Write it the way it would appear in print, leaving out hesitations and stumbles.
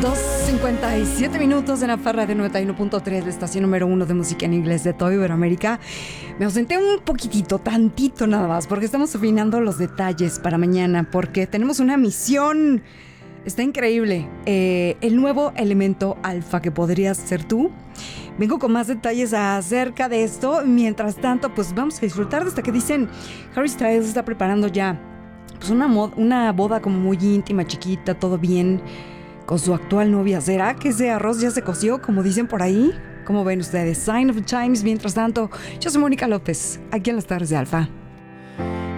2:57 en la farra de 91.3, la estación número 1 de música en inglés de todo Iberoamérica. Me ausenté un poquitito, tantito nada más, porque estamos afinando los detalles para mañana, porque tenemos una misión. Está increíble. El nuevo elemento alfa que podrías ser tú. Vengo con más detalles acerca de esto. Mientras tanto, pues vamos a disfrutar de esta que dicen Harry Styles está preparando ya pues una boda como muy íntima, chiquita, todo bien, con su actual novia. ¿Será que ese arroz ya se coció, como dicen por ahí? ¿Cómo ven ustedes? Sign of the Times. Mientras tanto, yo soy Mónica López, aquí en las tardes de Alfa.